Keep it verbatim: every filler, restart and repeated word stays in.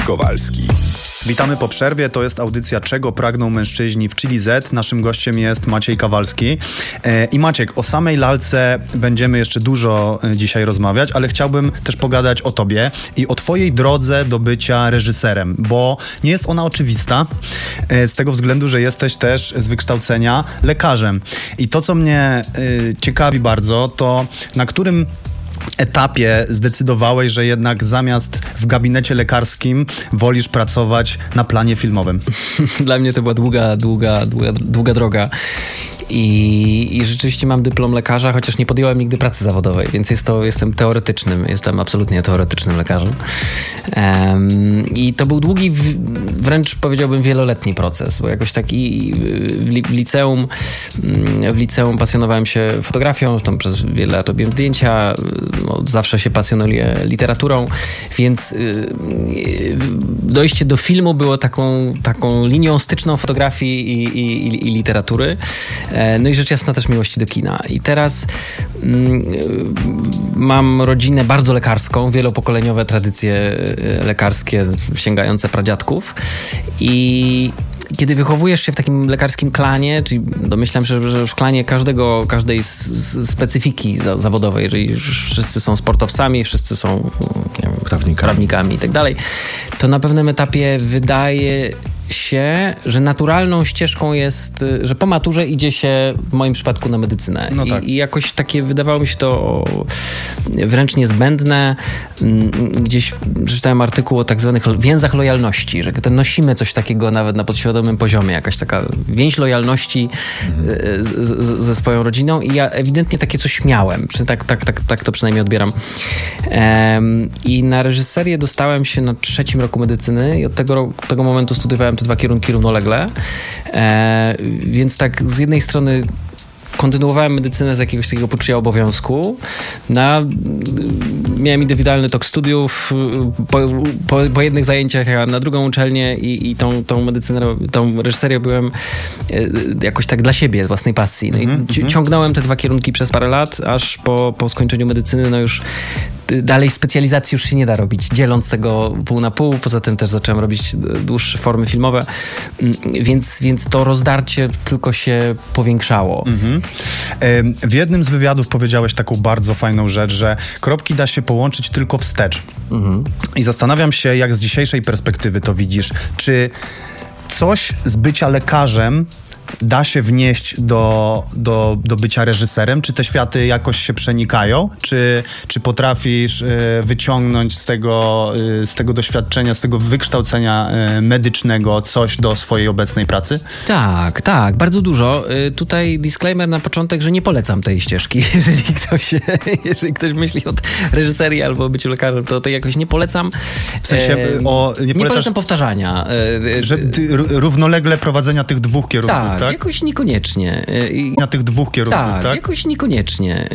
Kowalski. Witamy po przerwie, to jest audycja Czego pragną mężczyźni w Chili Z. Naszym gościem jest Maciej Kowalski. I Maciek, o samej lalce będziemy jeszcze dużo dzisiaj rozmawiać, ale chciałbym też pogadać o tobie i o twojej drodze do bycia reżyserem, bo nie jest ona oczywista, z tego względu, że jesteś też z wykształcenia lekarzem. I to, co mnie ciekawi bardzo, to na którym etapie zdecydowałeś, że jednak zamiast w gabinecie lekarskim wolisz pracować na planie filmowym? Dla mnie to była długa, długa, długa, długa droga. I, I rzeczywiście mam dyplom lekarza, chociaż nie podjąłem nigdy pracy zawodowej, więc jest to, jestem teoretycznym, jestem absolutnie teoretycznym lekarzem. Um, I to był długi, wręcz powiedziałbym wieloletni proces, bo jakoś taki w, li, w liceum w liceum pasjonowałem się fotografią, tam przez wiele lat robiłem zdjęcia, no, zawsze się pasjonuję literaturą, więc y, dojście do filmu było taką, taką linią styczną fotografii i, i, i literatury. No i rzecz jasna też miłości do kina. I teraz mm, mam rodzinę bardzo lekarską, wielopokoleniowe tradycje lekarskie sięgające pradziadków i kiedy wychowujesz się w takim lekarskim klanie, czyli domyślam się, że w klanie każdego, każdej z, z specyfiki za, zawodowej, jeżeli wszyscy są sportowcami, wszyscy są nie wiem, prawnikami. prawnikami i tak dalej, to na pewnym etapie wydaje się, że naturalną ścieżką jest, że po maturze idzie się w moim przypadku na medycynę. No tak. I, I jakoś takie wydawało mi się to wręcz niezbędne. Gdzieś przeczytałem artykuł o tak zwanych więzach lojalności, że to nosimy coś takiego nawet na podświadomym poziomie, jakaś taka więź lojalności mhm. z, z, ze swoją rodziną i ja ewidentnie takie coś miałem. Tak, tak, tak, tak to przynajmniej odbieram. Um, I na reżyserię dostałem się na trzecim roku medycyny i od tego, tego momentu studiowałem te dwa kierunki równolegle, e, więc tak z jednej strony kontynuowałem medycynę z jakiegoś takiego poczucia obowiązku. Na, miałem indywidualny tok studiów. Po, po, po jednych zajęciach jechałem na drugą uczelnię i, i tą, tą medycynę, tą reżyserię byłem jakoś tak dla siebie, z własnej pasji. No mm, i mm. ciągnąłem te dwa kierunki przez parę lat, aż po, po skończeniu medycyny, no już dalej specjalizacji już się nie da robić, dzieląc tego pół na pół. Poza tym też zacząłem robić dłuższe formy filmowe, więc, więc to rozdarcie tylko się powiększało. Mhm. W jednym z wywiadów powiedziałeś taką bardzo fajną rzecz, że kropki da się połączyć tylko wstecz. Mhm. I zastanawiam się, jak z dzisiejszej perspektywy to widzisz. Czy coś z bycia lekarzem da się wnieść do, do, do bycia reżyserem? Czy te światy jakoś się przenikają? Czy, czy potrafisz y, wyciągnąć z tego, y, z tego doświadczenia, z tego wykształcenia y, medycznego coś do swojej obecnej pracy? Tak, tak, bardzo dużo. Y, tutaj disclaimer na początek, że nie polecam tej ścieżki. Jeżeli ktoś, jeżeli ktoś myśli o reżyserii albo o byciu lekarzem, to, to jakoś nie polecam. W sensie o... Nie, nie polecam powtarzania. Y, że ty, równolegle prowadzenia tych dwóch kierunków, tak? Tak, jakoś niekoniecznie. Na tych dwóch kierunków, tak? Tak, jakoś niekoniecznie.